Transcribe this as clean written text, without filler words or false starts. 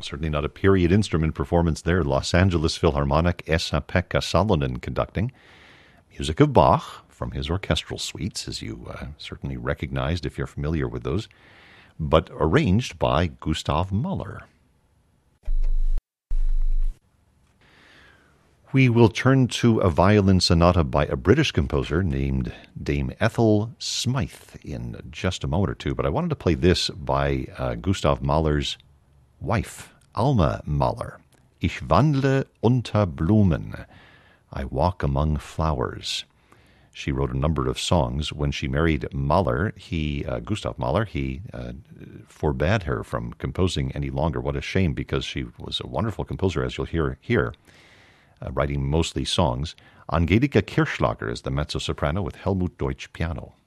Certainly not a period instrument performance there. Los Angeles Philharmonic, Esa-Pekka Salonen conducting. Music of Bach from his orchestral suites, as you certainly recognized if you're familiar with those, but arranged by Gustav Mahler. We will turn to a violin sonata by a British composer named Dame Ethel Smythe in just a moment or two, but I wanted to play this by Gustav Mahler's wife, Alma Mahler. Ich wandle unter Blumen. I walk among flowers. She wrote a number of songs. When she married Mahler, Gustav Mahler, he forbade her from composing any longer. What a shame, because she was a wonderful composer, as you'll hear here. Writing mostly songs. Angelika Kirchschlager is the mezzo-soprano with Helmut Deutsch piano.